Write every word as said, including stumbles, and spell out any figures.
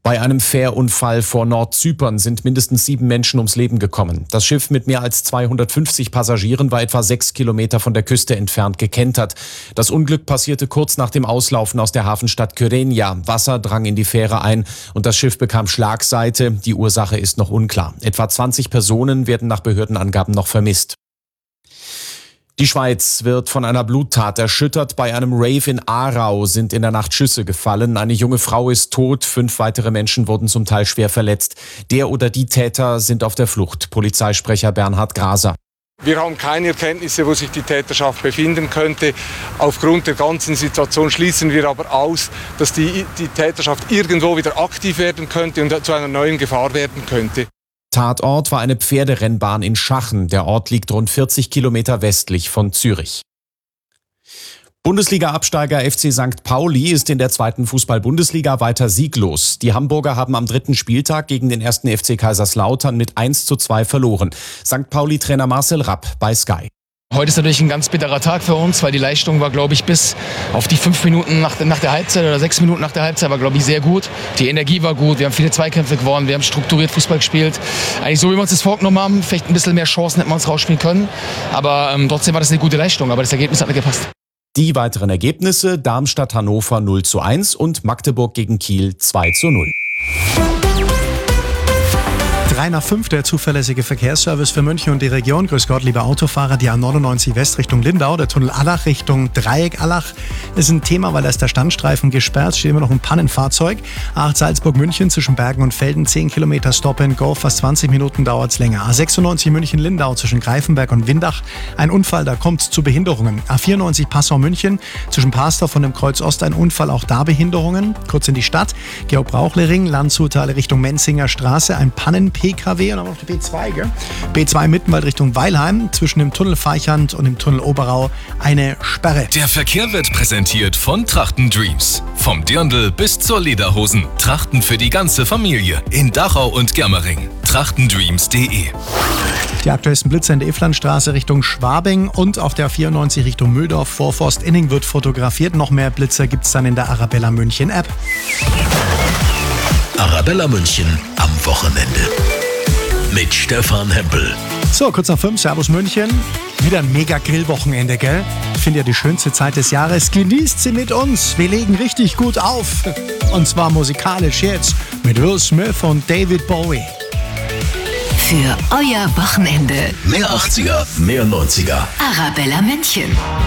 Bei einem Fährunfall vor Nordzypern sind mindestens sieben Menschen ums Leben gekommen. Das Schiff mit mehr als zweihundertfünfzig Passagieren war etwa sechs Kilometer von der Küste entfernt gekentert. Das Unglück passierte kurz nach dem Auslaufen aus der Hafenstadt Kyrenia. Wasser drang in die Fähre ein und das Schiff bekam Schlagseite. Die Ursache ist noch unklar. Etwa zwanzig Personen werden nach Behördenangaben noch vermisst. Die Schweiz wird von einer Bluttat erschüttert. Bei einem Rave in Aarau sind in der Nacht Schüsse gefallen. Eine junge Frau ist tot, fünf weitere Menschen wurden zum Teil schwer verletzt. Der oder die Täter sind auf der Flucht. Polizeisprecher Bernhard Graser. Wir haben keine Erkenntnisse, wo sich die Täterschaft befinden könnte. Aufgrund der ganzen Situation schließen wir aber aus, dass die, die Täterschaft irgendwo wieder aktiv werden könnte und zu einer neuen Gefahr werden könnte. Tatort war eine Pferderennbahn in Schachen. Der Ort liegt rund vierzig Kilometer westlich von Zürich. Bundesliga-Absteiger F C Sankt Pauli ist in der zweiten Fußball-Bundesliga weiter sieglos. Die Hamburger haben am dritten Spieltag gegen den ersten F C Kaiserslautern mit eins zu zwei verloren. Sankt Pauli-Trainer Marcel Rapp bei Sky. Heute ist natürlich ein ganz bitterer Tag für uns, weil die Leistung war, glaube ich, bis auf die fünf Minuten nach, nach der Halbzeit oder sechs Minuten nach der Halbzeit war, glaube ich, sehr gut. Die Energie war gut, wir haben viele Zweikämpfe gewonnen, wir haben strukturiert Fußball gespielt. Eigentlich so, wie wir uns das vorgenommen haben, vielleicht ein bisschen mehr Chancen hätten wir uns rausspielen können. Aber ähm, trotzdem war das eine gute Leistung, aber das Ergebnis hat nicht gepasst. Die weiteren Ergebnisse: Darmstadt-Hannover null zu eins und Magdeburg gegen Kiel zwei zu null. drei nach fünf, der zuverlässige Verkehrsservice für München und die Region. Grüß Gott, liebe Autofahrer, die A neunundneunzig West Richtung Lindau, der Tunnel Allach Richtung Dreieck Allach ist ein Thema, weil da ist der Standstreifen gesperrt, steht immer noch ein Pannenfahrzeug. A acht Salzburg-München zwischen Bergen und Felden, zehn Kilometer Stop and Go, fast zwanzig Minuten dauert es länger. A sechsundneunzig München-Lindau zwischen Greifenberg und Windach, ein Unfall, da kommt es zu Behinderungen. A vierundneunzig Passau-München zwischen Pasdorf und dem Kreuz Ost, ein Unfall, auch da Behinderungen. Kurz in die Stadt, Georg-Brauchle-Ring, Landshuter Richtung Menzinger Straße, ein Pannen-P K W und dann noch die B zwei, gell? B zwei Mittenwald Richtung Weilheim, zwischen dem Tunnel Feichand und dem Tunnel Oberau eine Sperre. Der Verkehr wird präsentiert von Trachten Dreams. Vom Dirndl bis zur Lederhosen. Trachten für die ganze Familie. In Dachau und Germering. trachtendreams punkt de. Die aktuellsten Blitze in der Iflandstraße Richtung Schwabing und auf der vierundneunzig Richtung Mühldorf vor Forst-Inning wird fotografiert. Noch mehr Blitze gibt es dann in der Arabella München App. Arabella München am Wochenende. Mit Stefan Hempel. So, kurz nach fünf, Servus München. Wieder ein mega Grillwochenende, gell? Ich finde ja die schönste Zeit des Jahres. Genießt sie mit uns. Wir legen richtig gut auf. Und zwar musikalisch jetzt mit Will Smith und David Bowie. Für euer Wochenende. Mehr achtziger, mehr neunziger. Arabella München.